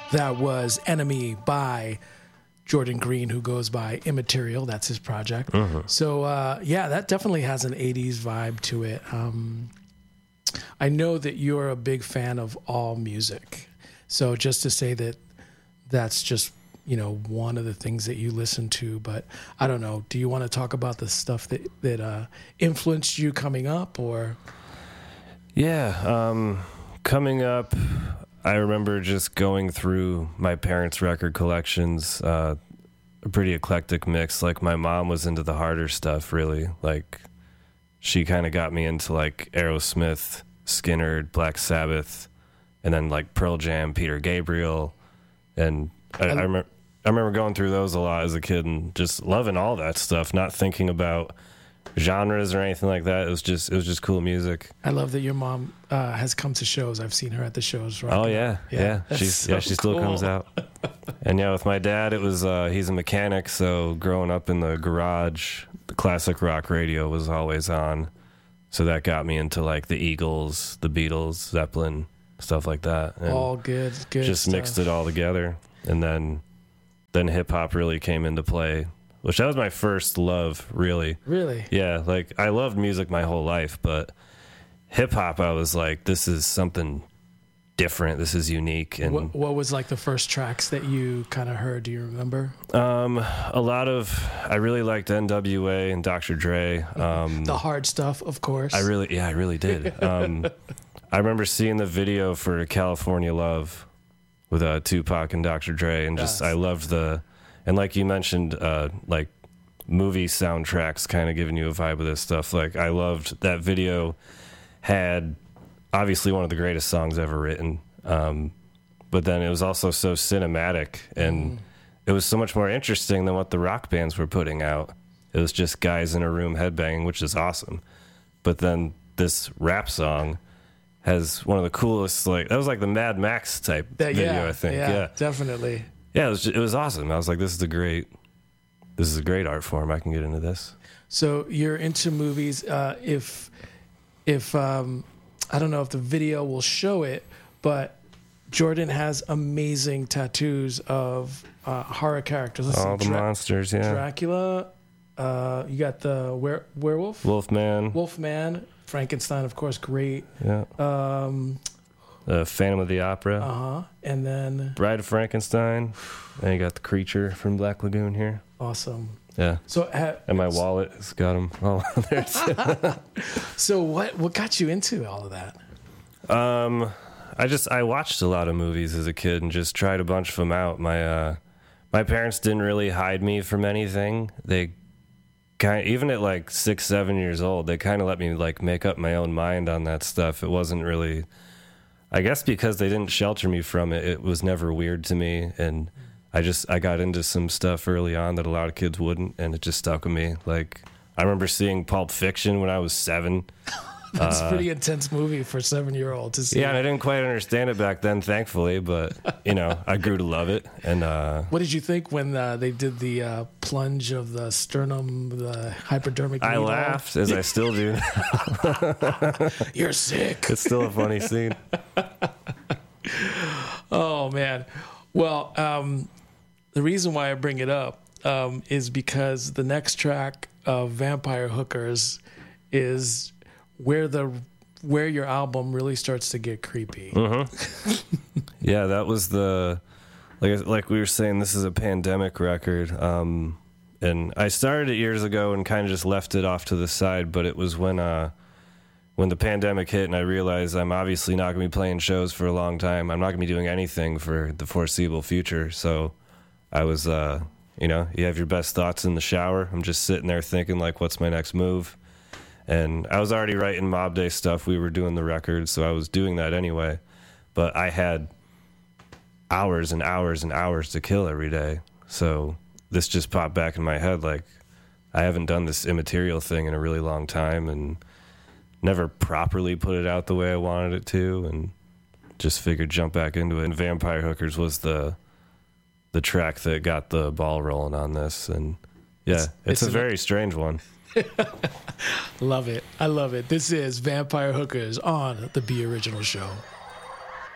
That was Enemy by Jordan Green, who goes by Immaterial. That's his project. So, yeah, that definitely has an 80s vibe to it. I know that you're a big fan of all music. So just to say that that's just, one of the things that you listen to. But I don't know. Do you want to talk about the stuff that influenced you coming up, or? Yeah, coming up, I remember just going through my parents' record collections, a pretty eclectic mix. Like, my mom was into the harder stuff, really. Like, she kind of got me into, like, Aerosmith, Skynyrd, Black Sabbath, and then, like, Pearl Jam, Peter Gabriel. And I remember going through those a lot as a kid and just loving all that stuff, not thinking about genres or anything like that. It was just cool music. I love that your mom has come to shows. I've seen her at the shows. Right? Oh yeah. She still comes out. And with my dad, it was he's a mechanic, so growing up in the garage, the classic rock radio was always on. So that got me into like the Eagles, the Beatles, Zeppelin, stuff like that. And all good just stuff. Mixed it all together, and then hip hop really came into play. Which that was my first love, really. Really? Yeah, like, I loved music my whole life, but hip-hop, I was like, this is something different, this is unique. And what was, like, the first tracks that you kind of heard? Do you remember? I really liked NWA and Dr. Dre. The hard stuff, of course. I really did. I remember seeing the video for California Love with Tupac and Dr. Dre, and just, I loved and like you mentioned, like movie soundtracks kind of giving you a vibe of this stuff. Like, I loved that video, had obviously one of the greatest songs ever written. But then it was also so cinematic, and it was so much more interesting than what the rock bands were putting out. It was just guys in a room headbanging, which is awesome. But then this rap song has one of the coolest, like, that was like the Mad Max type video, I think. Yeah, definitely. Yeah, it was awesome. I was like, this is a great art form. I can get into this. So you're into movies. If I don't know if the video will show it, but Jordan has amazing tattoos of horror characters. All the monsters, yeah. Dracula. You got the werewolf. Wolfman. Frankenstein, of course, great. Yeah. Phantom of the Opera. And then Bride of Frankenstein. And you got the creature from Black Lagoon here. Awesome. Yeah. So and my wallet has got them all on there too. So what got you into all of that? I watched a lot of movies as a kid and just tried a bunch of them out. My parents didn't really hide me from anything. They even at like 6, 7 years old, they kind of let me like make up my own mind on that stuff. It wasn't really, I guess because they didn't shelter me from it, it was never weird to me. And I got into some stuff early on that a lot of kids wouldn't, and it just stuck with me. Like, I remember seeing Pulp Fiction when I was 7. That's a pretty intense movie for a 7-year-old to see. Yeah, and I didn't quite understand it back then, thankfully, but, I grew to love it. And what did you think when they did the plunge of the sternum, the hypodermic needle? I laughed, as I still do. You're sick. It's still a funny scene. Oh, man. Well, the reason why I bring it up is because the next track of Vampire Hookers is where your album really starts to get creepy. Yeah, that was like we were saying, this is a pandemic record. And I started it years ago and kind of just left it off to the side, but it was when the pandemic hit and I realized I'm obviously not going to be playing shows for a long time. I'm not going to be doing anything for the foreseeable future. So I was, you have your best thoughts in the shower. I'm just sitting there thinking, like, what's my next move? And I was already writing Mob Day stuff. We were doing the record, so I was doing that anyway. But I had hours and hours and hours to kill every day. So this just popped back in my head, like, I haven't done this Immaterial thing in a really long time and never properly put it out the way I wanted it to, and just figured jump back into it. And Vampire Hookers was the track that got the ball rolling on this. And yeah, it's a very strange one. Love it. I love it. This is Vampire Hookers on the Be Original Show.